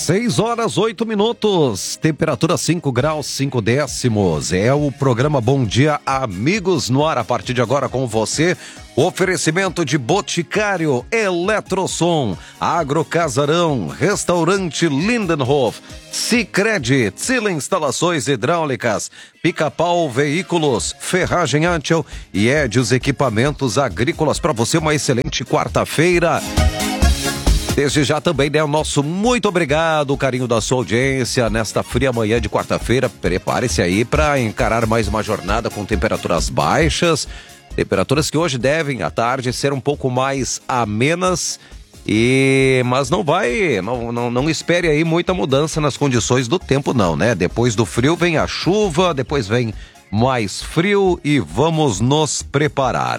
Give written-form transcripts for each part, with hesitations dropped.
6 horas, 8 minutos, temperatura 5 graus, 5 décimos. É o programa Bom Dia Amigos no ar a partir de agora com você. Oferecimento de Boticário, Eletrosom, Agrocasarão, Restaurante Lindenhof, Sicredi, Zila Instalações Hidráulicas, Pica-Pau Veículos, Ferragem Antel e Edios Equipamentos Agrícolas. Para você uma excelente quarta-feira. Desde já também, né, o nosso muito obrigado, o carinho da sua audiência nesta fria manhã de quarta-feira. Prepare-se aí para encarar mais uma jornada com temperaturas baixas, temperaturas que hoje devem, à tarde, ser um pouco mais amenas, mas não espere aí muita mudança nas condições do tempo não, né? Depois do frio vem a chuva, depois vem mais frio e vamos nos preparar.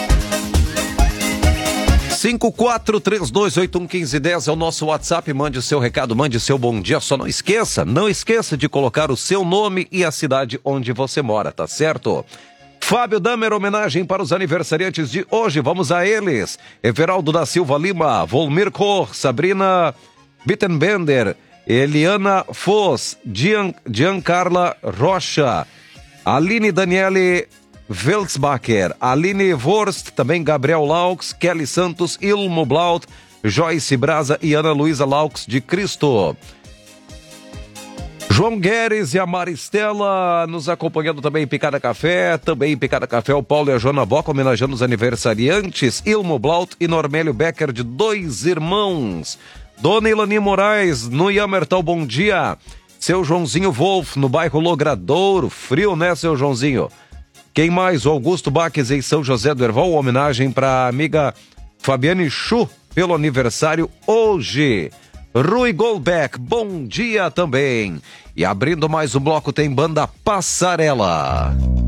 5432811510 é o nosso WhatsApp, mande o seu recado, mande seu bom dia, só não esqueça de colocar o seu nome e a cidade onde você mora, tá certo? Fábio Damer, homenagem para os aniversariantes de hoje, vamos a eles: Everaldo da Silva Lima, Volmir Cor, Sabrina Bittenbender, Eliana Foz, Giancarla Rocha, Aline Daniele Weltzbacher, Aline Vorst, também Gabriel Laux, Kelly Santos, Ilmo Blaut, Joyce Braza e Ana Luísa Laux de Cristo. João Gueres e a Maristela nos acompanhando também em Picada Café, o Paulo e a Joana Boca homenageando os aniversariantes, Ilmo Blaut e Normélio Becker de Dois Irmãos. Dona Ilani Moraes, no Yamertal, bom dia. Seu Joãozinho Wolf, no bairro Logradouro, frio, né, seu Joãozinho? Quem mais? O Augusto Baques em São José do Herval, homenagem para a amiga Fabiane Chu pelo aniversário hoje. Rui Goldbeck, bom dia também. E abrindo mais um bloco tem banda Passarela.